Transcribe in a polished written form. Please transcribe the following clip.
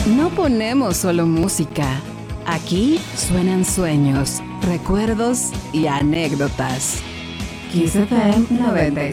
No ponemos solo música. Aquí suenan sueños, recuerdos y anécdotas. Kiss FM 96.9.